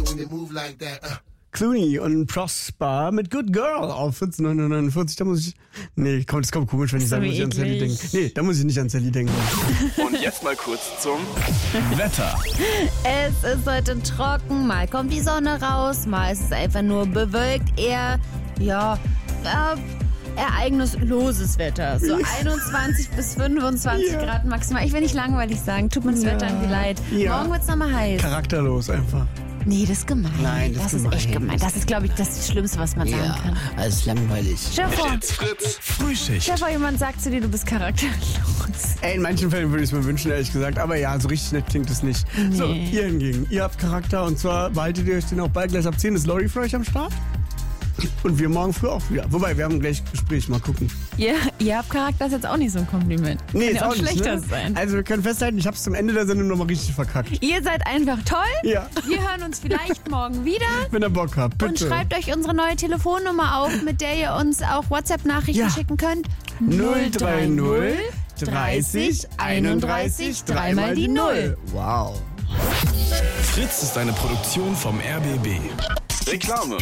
Clooney und Prosper mit Good Girl auf 1449. Da muss ich... Nee, das kommt komisch, wenn ich sage, muss ich an Sally denken. Nee, da muss ich nicht an Sally denken. Und jetzt mal kurz zum Wetter. Es ist heute trocken, mal kommt die Sonne raus, mal ist es einfach nur bewölkt. Eher, ereignisloses Wetter. So 21 bis 25 Grad maximal. Ich will nicht langweilig sagen, tut mir das Wetter irgendwie leid. Ja. Morgen wird's nochmal heiß. Charakterlos einfach. Nee, das ist gemein. Nein, das ist echt gemein. Das ist, glaube ich, das Schlimmste, was man sagen kann. alles langweilig. Fritz, Frühschicht. Stell dir vor, jemand sagt zu dir, du bist charakterlos. Ey, in manchen Fällen würde ich es mir wünschen, ehrlich gesagt. Aber ja, so richtig nett klingt es nicht. Nee. So, ihr hingegen. Ihr habt Charakter und zwar behaltet ihr euch den auch bald gleich ab 10. Ist Lori für euch am Start? Und wir morgen früh auch wieder. Wobei, wir haben gleich Gespräch. Mal gucken. Ihr habt Charakter, ist jetzt auch nicht so ein Kompliment. Nee, Kann ist ja auch nicht, schlechter ne? sein. Also wir können festhalten, ich hab's zum Ende der Sendung nochmal richtig verkackt. Ihr seid einfach toll. Ja. Wir hören uns vielleicht morgen wieder. Wenn ihr Bock habt, bitte. Und schreibt euch unsere neue Telefonnummer auf, mit der ihr uns auch WhatsApp-Nachrichten schicken könnt. 030 30 31 3 mal die 0. Wow. Fritz ist eine Produktion vom RBB. Reklame.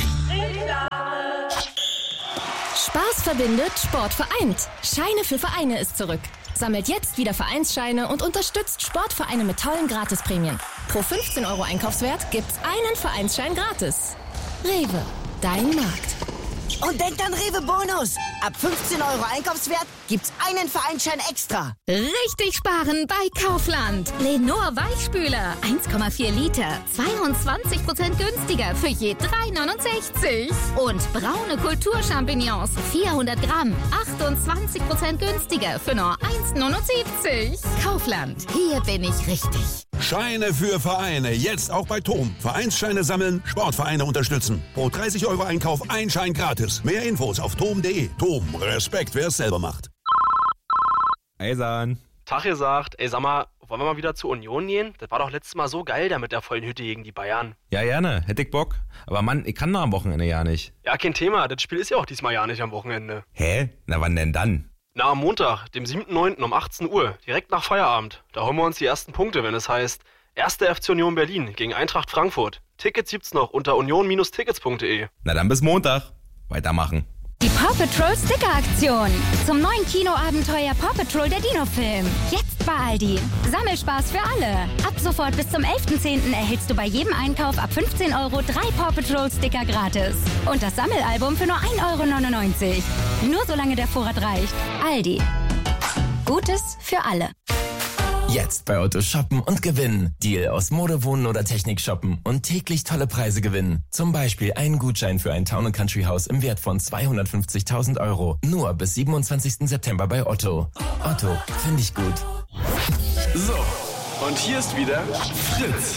Spaß verbindet, Sport vereint. Scheine für Vereine ist zurück. Sammelt jetzt wieder Vereinsscheine und unterstützt Sportvereine mit tollen Gratisprämien. Pro 15 € Einkaufswert gibt's einen Vereinsschein gratis. Rewe, dein Markt. Und denkt an Rewe Bonus. Ab 15 € Einkaufswert gibt's einen Vereinsschein extra. Richtig sparen bei Kaufland. Lenor Weichspüler, 1,4 Liter, 22% günstiger für je 3,69. Und braune Kulturchampignons, 400 Gramm, 28% günstiger für nur 1,79. Kaufland, hier bin ich richtig. Scheine für Vereine, jetzt auch bei TOM. Vereinsscheine sammeln, Sportvereine unterstützen. Pro 30 € Einkauf ein Schein gratis. Mehr Infos auf tom.de. TOM, Respekt, wer es selber macht. Eisan. Tag gesagt, ey sag mal, wollen wir mal wieder zur Union gehen? Das war doch letztes Mal so geil da mit der vollen Hütte gegen die Bayern. Ja, gerne. Hätte ich Bock. Aber Mann, ich kann da am Wochenende ja nicht. Ja, kein Thema, das Spiel ist ja auch diesmal ja nicht am Wochenende. Hä? Na, wann denn dann? Na, am Montag, dem 7.9. um 18 Uhr, direkt nach Feierabend. Da holen wir uns die ersten Punkte, wenn es heißt 1. FC Union Berlin gegen Eintracht Frankfurt. Tickets gibt's noch unter union-tickets.de. Na dann bis Montag. Weitermachen. Die Paw Patrol Sticker-Aktion. Zum neuen Kinoabenteuer Paw Patrol der Dino-Film. Jetzt bei Aldi. Sammelspaß für alle. Ab sofort bis zum 11.10. erhältst du bei jedem Einkauf ab 15 € 3 Paw Patrol Sticker gratis. Und das Sammelalbum für nur 1,99 €. Nur solange der Vorrat reicht. Aldi. Gutes für alle. Jetzt bei Otto shoppen und gewinnen. Deal aus Mode, Wohnen oder Technik shoppen und täglich tolle Preise gewinnen. Zum Beispiel einen Gutschein für ein Town & Country Haus im Wert von 250.000 €. Nur bis 27. September bei Otto. Otto, finde ich gut. So, und hier ist wieder Fritz.